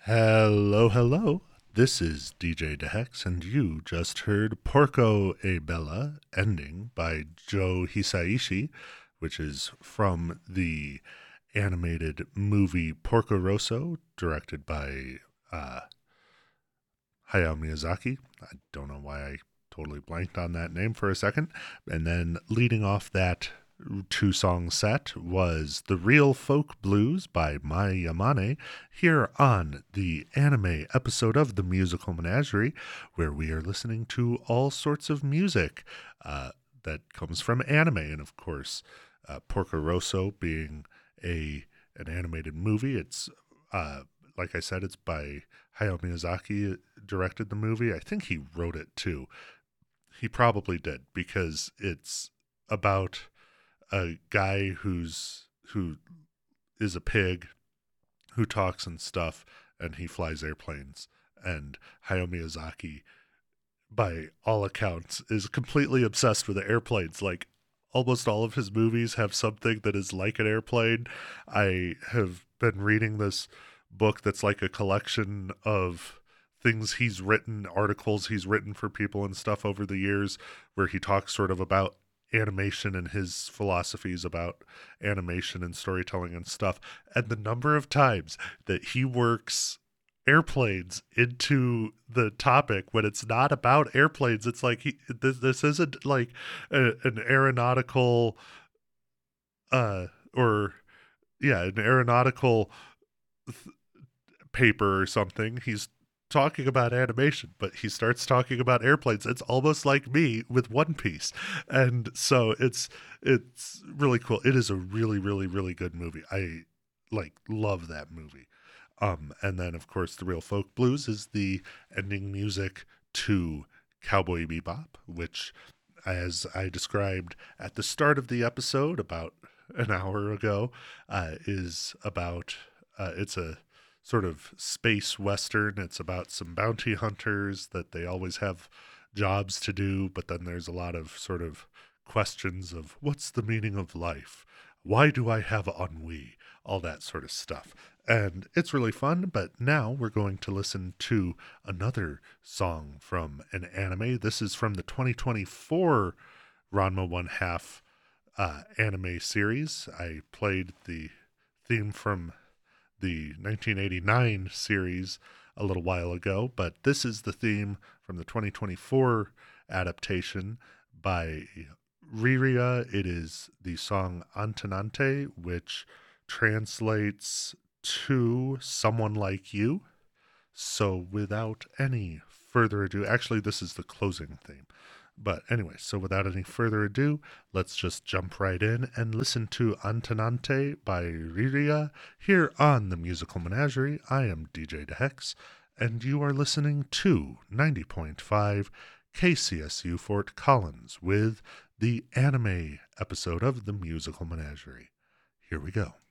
Hello, hello. This is DJ DeHex, and you just heard Porco e Bella ending by Joe Hisaishi, which is from the animated movie Porco Rosso, directed by Hayao Miyazaki. I don't know why I totally blanked on that name for a second. And then leading off that two-song set was The Real Folk Blues by Mai Yamane here on the anime episode of the Musical Menagerie, where we are listening to all sorts of music that comes from anime. And of course, Porco Rosso being an animated movie. It's like I said, it's by Hayao Miyazaki directed the movie. I think he wrote it too. He probably did, because it's about a guy who is a pig who talks and stuff, and he flies airplanes. And Hayao Miyazaki, by all accounts, is completely obsessed with the airplanes. Like, almost all of his movies have something that is like an airplane. I have been reading this book that's like a collection of things he's written, articles he's written for people and stuff over the years, where he talks sort of about animation and his philosophies about animation and storytelling and stuff. And the number of times that he works airplanes into the topic when it's not about airplanes, it's like this isn't like an aeronautical or yeah, an aeronautical paper or something. He's talking about animation, but he starts talking about airplanes. It's almost like me with One Piece. And so it's really cool. It is a really, really, really good movie. I love that movie. And then of course The Real Folk Blues is the ending music to Cowboy Bebop, which, as I described at the start of the episode about an hour ago, is about it's a sort of space western. It's about some bounty hunters that they always have jobs to do, but then there's a lot of sort of questions of what's the meaning of life? Why do I have ennui? All that sort of stuff. And it's really fun, but now we're going to listen to another song from an anime. This is from the 2024 Ranma One Half anime series. I played the theme from the 1989 series a little while ago, but this is the theme from the 2024 adaptation by Riria. It is the song Antenante, which translates to Someone Like You. So without any further ado, actually this is the closing theme. But anyway, so without any further ado, let's just jump right in and listen to Antenante by Riria here on the Musical Menagerie. I am DJ DeHex, and you are listening to 90.5 KCSU Fort Collins with the anime episode of the Musical Menagerie. Here we go.